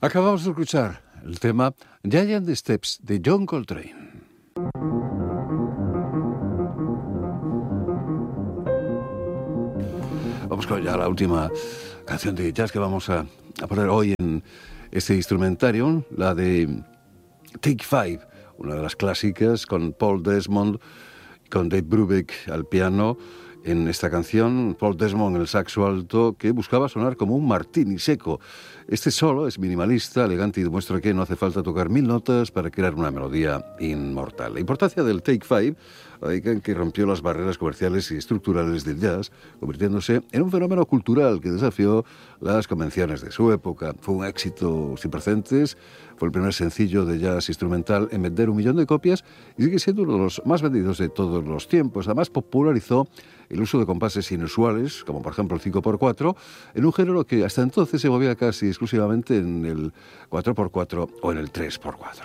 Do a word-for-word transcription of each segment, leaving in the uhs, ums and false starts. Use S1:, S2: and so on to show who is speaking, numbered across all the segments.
S1: Acabamos de escuchar el tema Giant Steps de John Coltrane. Vamos con ya la última canción de jazz que vamos a, a poner hoy en este instrumentario, la de Take Five, una de las clásicas, con Paul Desmond, con Dave Brubeck al piano. En esta canción, Paul Desmond en el saxo alto, que buscaba sonar como un martini seco. Este solo es minimalista, elegante y demuestra que no hace falta tocar mil notas para crear una melodía inmortal. La importancia del Take Five radica en que rompió las barreras comerciales y estructurales del jazz, convirtiéndose en un fenómeno cultural que desafió las convenciones de su época. Fue un éxito sin precedentes, fue el primer sencillo de jazz instrumental en vender un millón de copias y sigue siendo uno de los más vendidos de todos los tiempos. Además, popularizó el uso de compases inusuales, como por ejemplo el cinco por cuatro, en un género que hasta entonces se movía casi exclusivamente en el cuatro por cuatro o en el tres por cuatro.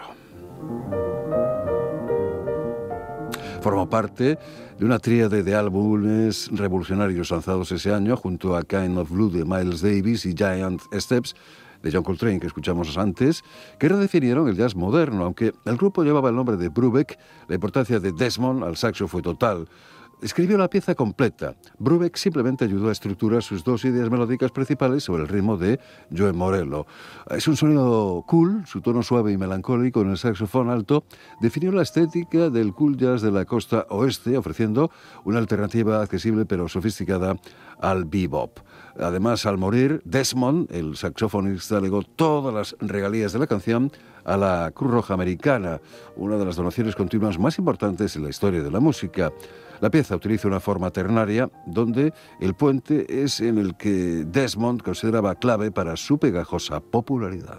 S1: Formó parte de una tríade de álbumes revolucionarios lanzados ese año, junto a Kind of Blue de Miles Davis y Giant Steps de John Coltrane, que escuchamos antes, que redefinieron el jazz moderno. Aunque el grupo llevaba el nombre de Brubeck, la importancia de Desmond al saxo fue total. Escribió la pieza completa. Brubeck simplemente ayudó a estructurar sus dos ideas melódicas principales sobre el ritmo de Joe Morello. Es un sonido cool, su tono suave y melancólico en el saxofón alto definió la estética del cool jazz de la costa oeste, ofreciendo una alternativa accesible pero sofisticada al bebop. Además, al morir, Desmond, el saxofonista, legó todas las regalías de la canción a la Cruz Roja Americana, una de las donaciones continuas más importantes en la historia de la música. La pieza utiliza una forma ternaria donde el puente es en el que Desmond consideraba clave para su pegajosa popularidad.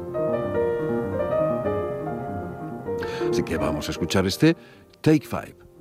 S1: Así que vamos a escuchar este Take Five.